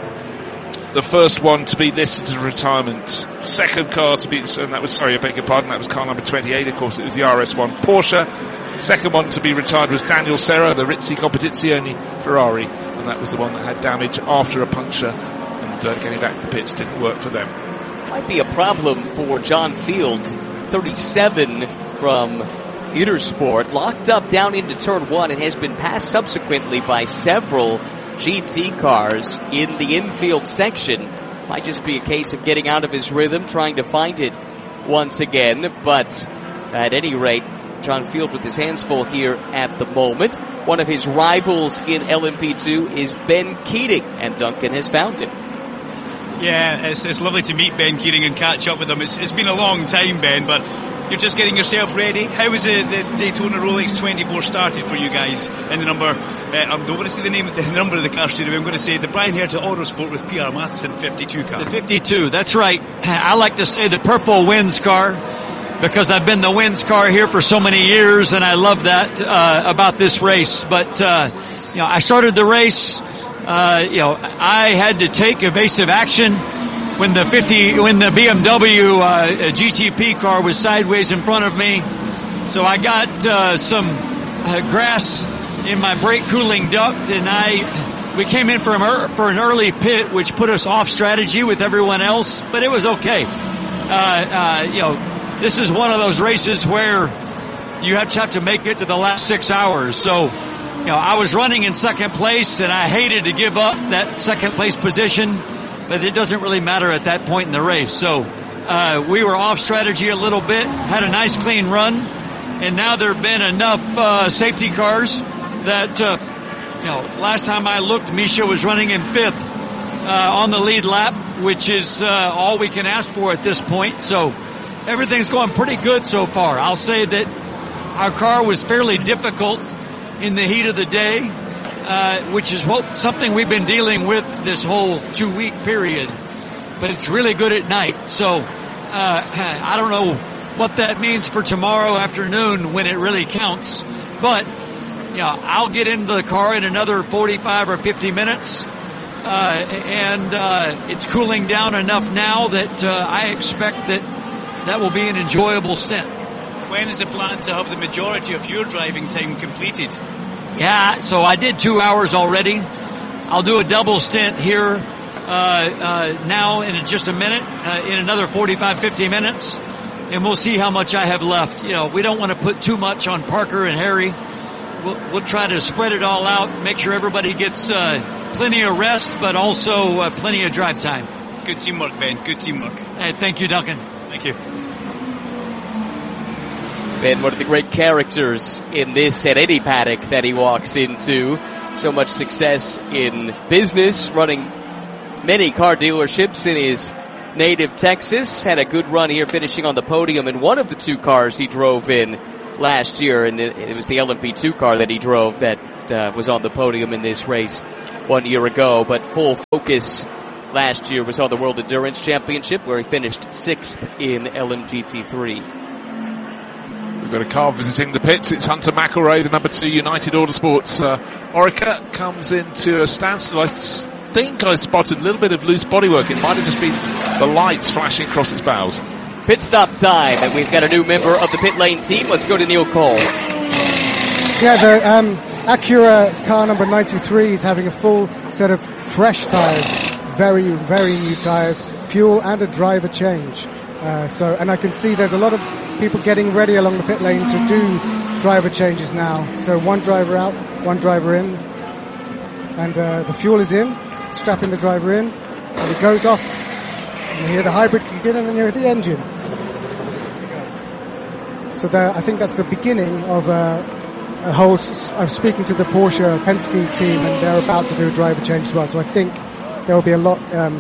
the first one to be listed as retirement. Second car to be, and that was, sorry, I beg your pardon, that was car number twenty-eight, of course, it was the R S one Porsche. Second one to be retired was Daniel Serra, the Rizzi Competizione Ferrari, and that was the one that had damage after a puncture, and uh, getting back to the pits didn't work for them. Might be a problem for John Field, thirty-seven from Intersport, locked up down into turn one and has been passed subsequently by several G T cars in the infield section. Might just be a case of getting out of his rhythm, trying to find it once again, but at any rate, John Field with his hands full here at the moment. One of his rivals in L M P two is Ben Keating, and Duncan has found him. Yeah, it's, it's lovely to meet Ben Keating and catch up with him. It's, it's been a long time, Ben, but you're just getting yourself ready. How was the, the Daytona Rolex twenty-four started for you guys in the number, uh, I don't want to say the name, the number of the car studio, I'm going to say the Brian Herta Autosport with P R Matheson fifty-two car. The fifty-two, that's right. I like to say the purple wins car, because I've been the wins car here for so many years, and I love that uh, about this race. But, uh, you know, I started the race, uh, you know, I had to take evasive action when the fifty, when the B M W uh, G T P car was sideways in front of me. So I got uh, some uh, grass in my brake cooling duct, and I we came in for an, for an early pit, which put us off strategy with everyone else, but it was okay. Uh, uh, you know, this is one of those races where you have to have to make it to the last six hours. So, you know, I was running in second place, and I hated to give up that second place position, but it doesn't really matter at that point in the race. So uh, we were off strategy a little bit, had a nice clean run, and now there have been enough uh, safety cars that, uh, you know, last time I looked, Misha was running in fifth uh, on the lead lap, which is uh, all we can ask for at this point. So everything's going pretty good so far. I'll say that our car was fairly difficult in the heat of the day. Uh, which is what, something we've been dealing with this whole two-week period. But it's really good at night. So uh, I don't know what that means for tomorrow afternoon when it really counts. But, you know, I'll get into the car in another forty-five or fifty minutes. Uh, and uh, it's cooling down enough now that uh, I expect that that will be an enjoyable stint. When is the plan to have the majority of your driving time completed? Yeah, so I did two hours already. I'll do a double stint here uh, uh, now in just a minute, uh, in another forty-five, fifty minutes, and we'll see how much I have left. You know, we don't want to put too much on Parker and Harry. we'll, we'll try to spread it all out, make sure everybody gets uh, plenty of rest, but also uh, plenty of drive time. Good teamwork, Ben. Good teamwork. Hey, thank you, Duncan. Thank you. Ben, one of the great characters in this at any paddock that he walks into. So much success in business, running many car dealerships in his native Texas. Had a good run here, finishing on the podium in one of the two cars he drove in last year, and it, it was the L M P two car that he drove that uh, was on the podium in this race one year ago. But full focus last year was on the World Endurance Championship, where he finished sixth in L M G T three. We've got a car visiting the pits. It's Hunter McElroy, the number two United Autosports. Uh, Orica comes into a standstill. I think I spotted a little bit of loose bodywork. It might have just been the lights flashing across its bows. Pit stop time, and we've got a new member of the pit lane team. Let's go to Neil Cole. Yeah, the um, Acura car number ninety-three is having a full set of fresh tyres. Very, very new tyres, fuel and a driver change. Uh, so, and I can see there's a lot of people getting ready along the pit lane to do driver changes now. So one driver out, one driver in, and uh, the fuel is in, strapping the driver in, and it goes off. And you hear the hybrid kick in, and then you hear the engine. So there, I think that's the beginning of uh, a whole. S- I'm speaking to the Porsche Penske team, and they're about to do a driver change as well. So I think there will be a lot, um,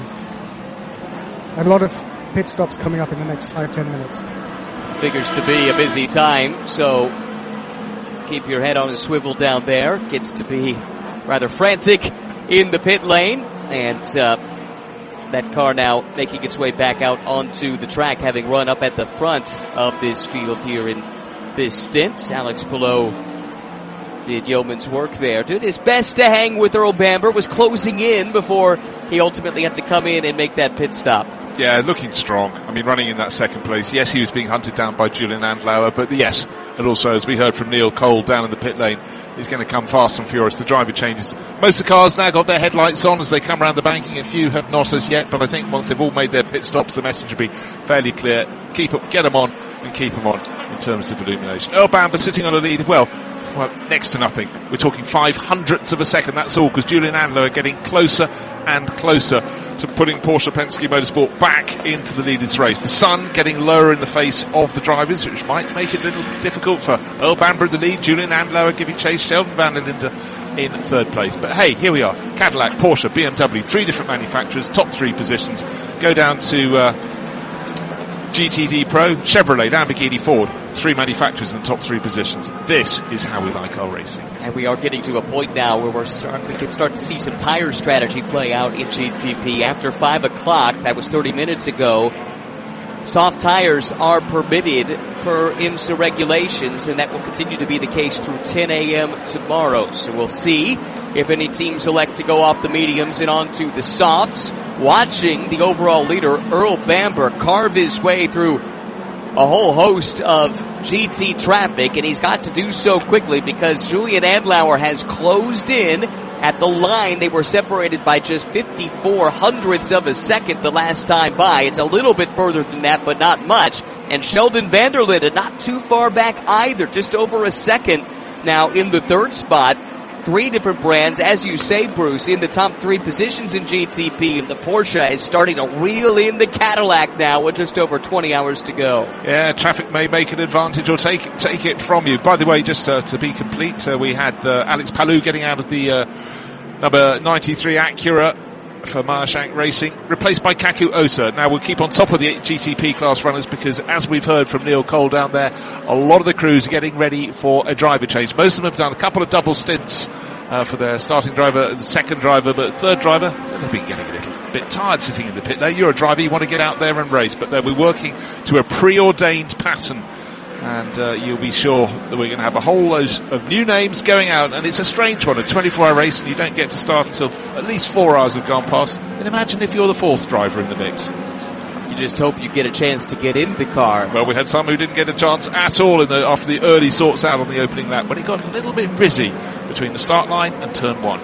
a lot of pit stops coming up in the next five, ten minutes. Figures to be a busy time, so keep your head on a swivel down there. Gets to be rather frantic in the pit lane, and uh, that car now making its way back out onto the track, having run up at the front of this field here in this stint. Alex Palou did yeoman's work there. Did his best to hang with Earl Bamber, was closing in before he ultimately had to come in and make that pit stop. Yeah, looking strong. I mean, running in that second place. Yes, he was being hunted down by Julian Andlauer, but yes, and also, as we heard from Neil Cole down in the pit lane, he's going to come fast and furious. The driver changes. Most of the cars now got their headlights on as they come around the banking. A few have not as yet, but I think once they've all made their pit stops, the message will be fairly clear. Keep up, get them on, and keep them on in terms of illumination. Earl Bamber sitting on a lead. Well, well, next to nothing. We're talking five hundredths of a second, that's all, because Julian Andlauer getting closer and closer to putting Porsche Penske Motorsport back into the lead of this race. The sun getting lower in the face of the drivers, which might make it a little difficult for Earl Bamber in the lead, Julian Andlauer giving chase, Sheldon van der Linde in third place. But hey, here we are. Cadillac, Porsche, B M W, three different manufacturers, top three positions. Go down to uh, G T D Pro, Chevrolet, Lamborghini, Ford, three manufacturers in the top three positions. This is how we like our racing. And we are getting to a point now where we're start, we can start to see some tire strategy play out in G T P. After five o'clock, that was thirty minutes ago, soft tires are permitted per IMSA regulations, and that will continue to be the case through ten a.m. tomorrow. So we'll see if any teams elect to go off the mediums and onto the softs. Watching the overall leader, Earl Bamber, carve his way through a whole host of G T traffic, and he's got to do so quickly because Julian Andlauer has closed in at the line. They were separated by just fifty-four hundredths of a second the last time by. It's a little bit further than that, but not much. And Sheldon van der Linde not too far back either, just over a second now in the third spot. Three different brands, as you say, Bruce, in the top three positions in G T P. And the Porsche is starting to reel in the Cadillac now with just over twenty hours to go. Yeah, traffic may make an advantage or take it, take it from you. By the way, just uh, to be complete, uh, we had uh, Alex Palou getting out of the uh, number ninety-three Acura for Meyershank Racing, replaced by Kaku Ota. Now we'll keep on top of the G T P class runners because, as we've heard from Neil Cole down there, a lot of the crews are getting ready for a driver change. Most of them have done a couple of double stints uh, for their starting driver, the second driver, but third driver, they've been getting a little bit tired sitting in the pit lane. You're a driver, you want to get out there and race, but they'll be working to a preordained pattern. And uh, you'll be sure that we're going to have a whole load of new names going out. And it's a strange one, a twenty-four hour race, and you don't get to start until at least four hours have gone past. And imagine if you're the fourth driver in the mix. You just hope you get a chance to get in the car. Well, we had some who didn't get a chance at all in the, after the early sorts out on the opening lap, but it got a little bit busy between the start line and turn one.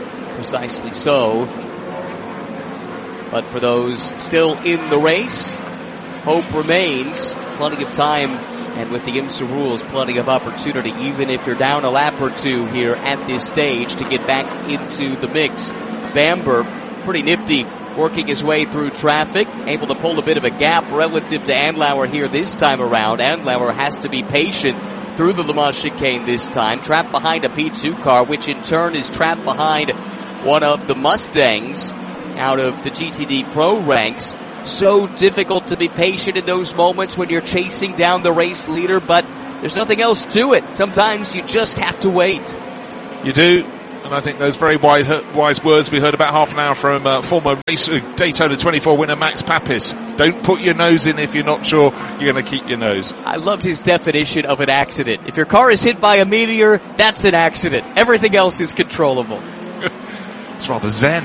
Precisely so. But for those still in the race, hope remains. Plenty of time, and with the IMSA rules, plenty of opportunity, even if you're down a lap or two here at this stage, to get back into the mix. Bamber, pretty nifty, working his way through traffic, able to pull a bit of a gap relative to Andlauer here this time around. Andlauer has to be patient through the Le Mans chicane this time, trapped behind a P two car, which in turn is trapped behind one of the Mustangs out of the G T D Pro ranks. So difficult to be patient in those moments when you're chasing down the race leader, but there's nothing else to it. Sometimes you just have to wait. You do. And I think those very wise, wise words we heard about half an hour from uh, former race Daytona twenty-four winner Max Papis. Don't put your nose in if you're not sure you're going to keep your nose. I loved his definition of an accident. If your car is hit by a meteor, that's an accident. Everything else is controllable. It's rather zen.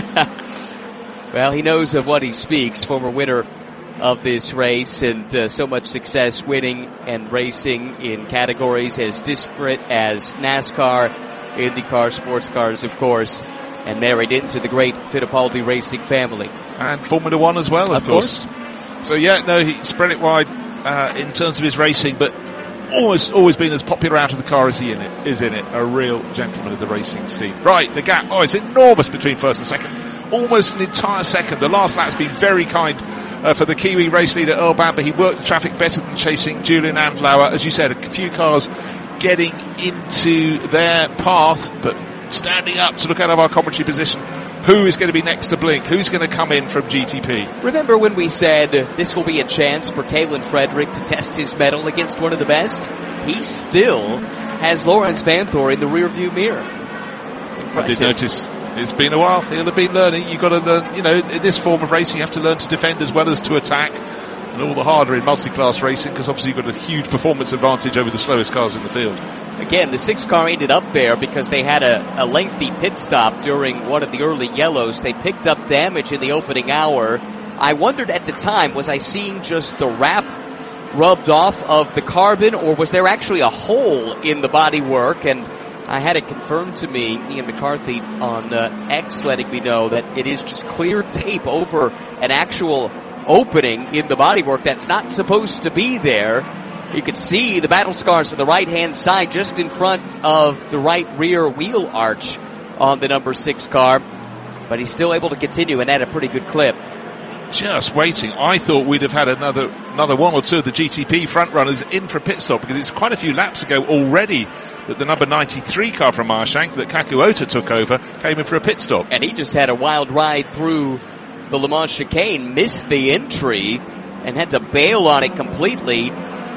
Well, he knows of what he speaks. Former winner of this race, and uh, so much success winning and racing in categories as disparate as NASCAR, IndyCar, sports cars, of course, and married into the great Fittipaldi racing family. And Formula One as well, of, of course. course. So yeah, no, he spread it wide uh, in terms of his racing, but always, always been as popular out of the car as he in it, is in it. A real gentleman of the racing scene. Right, the gap, oh, it's enormous between first and second. Almost an entire second. The last lap's been very kind uh, for the Kiwi race leader, Earl Bamber. He worked the traffic better than chasing Julian Andlauer. As you said, a few cars getting into their path, but standing up to look out of our commentary position. Who is going to be next to blink? Who's going to come in from G T P? Remember when we said this will be a chance for Kalen Frederick to test his mettle against one of the best? He still has Lawrence Vanthoor in the rearview mirror. Impressive. I did notice. It's been a while. He'll have been learning. You've got to learn, you know, in this form of racing, you have to learn to defend as well as to attack. And all the harder in multi-class racing, because obviously you've got a huge performance advantage over the slowest cars in the field. Again, the six car ended up there because they had a, a lengthy pit stop during one of the early yellows. They picked up damage in the opening hour. I wondered at the time, was I seeing just the wrap rubbed off of the carbon, or was there actually a hole in the bodywork? And I had it confirmed to me, Ian McCarthy on uh, X letting me know that it is just clear tape over an actual opening in the bodywork that's not supposed to be there. You can see the battle scars on the right-hand side just in front of the right rear wheel arch on the number six car, but he's still able to continue and at a pretty good clip. Just waiting. I thought we'd have had another another one or two of the G T P front runners in for a pit stop, because it's quite a few laps ago already that the number ninety-three car from Marshank that Kaku Ota took over came in for a pit stop. And he just had a wild ride through the Le Mans chicane, missed the entry, and had to bail on it completely.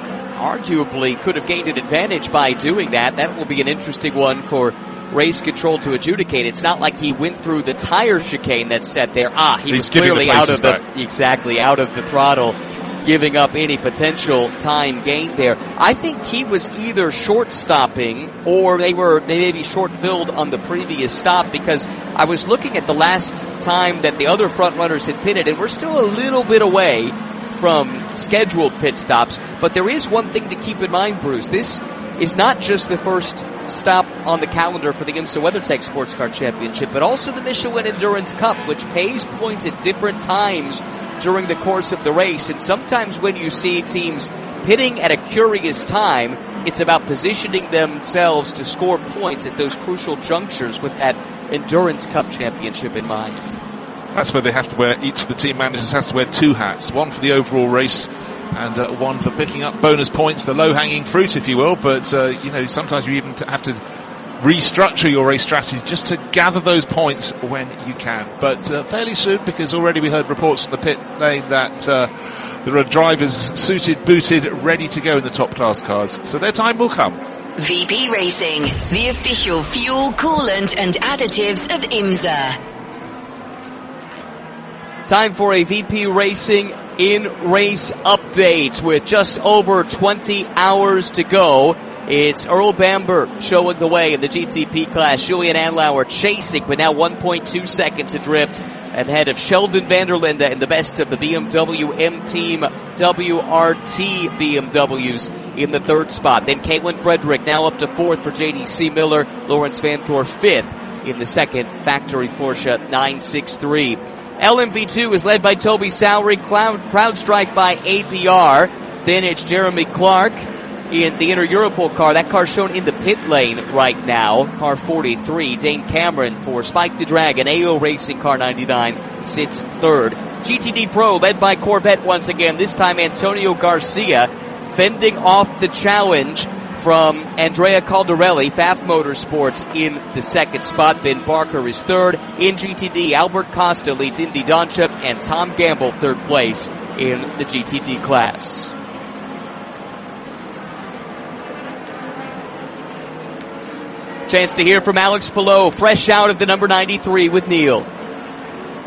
Arguably could have gained an advantage by doing that. That will be an interesting one for race control to adjudicate. It's not like he went through the tire chicane that's set there. Ah, he He's was clearly out of the, back. exactly, out of the throttle, giving up any potential time gain there. I think he was either short stopping or they were, they may be short filled on the previous stop, because I was looking at the last time that the other front runners had pitted, and we're still a little bit away from scheduled pit stops. But there is one thing to keep in mind, Bruce. This is not just the first stop on the calendar for the IMSA WeatherTech Sports Car Championship, but also the Michelin Endurance Cup, which pays points at different times during the course of the race. And sometimes when you see teams pitting at a curious time, it's about positioning themselves to score points at those crucial junctures with that Endurance Cup Championship in mind. That's where they have to wear, each of the team managers has to wear two hats, one for the overall race and uh, one for picking up bonus points, the low-hanging fruit, if you will. But, uh, you know, sometimes you even have to restructure your race strategy just to gather those points when you can. But uh, fairly soon, because already we heard reports from the pit lane that uh, there are drivers suited, booted, ready to go in the top-class cars. So their time will come. V P Racing, the official fuel, coolant and additives of IMSA. Time for a V P Racing in-race update with just over twenty hours to go. It's Earl Bamber showing the way in the G T P class. Julian Andlauer chasing, but now one point two seconds adrift ahead of Sheldon van der Linde in the best of the B M W M-Team W R T B M Ws in the third spot. Then Kalen Frederick now up to fourth for J D C Miller. Lawrence Vanthoor fifth in the second factory Porsche nine sixty-three. L M P two is led by Toby Sowery, Cloud, CrowdStrike by A P R. Then it's Jeremy Clark in the Inter Europol car. That car shown in the pit lane right now. Car forty-three, Dane Cameron for Spike the Dragon. A O Racing car ninety-nine sits third. G T D Pro led by Corvette once again. This time Antonio Garcia fending off the challenge from Andrea Caldarelli. F A F Motorsports in the second spot. Ben Barker is third. In G T D, Albert Costa leads Indy Donchip, and Tom Gamble third place in the G T D class. Chance to hear from Alex Palou, fresh out of the number ninety-three with Neil.